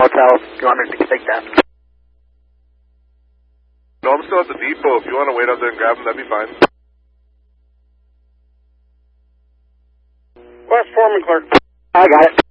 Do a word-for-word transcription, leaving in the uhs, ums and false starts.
hotel. If you want me to take that? No, I'm still at the depot. If you want to wait out there and grab them, that'd be fine. West Foreman Clerk. I got it.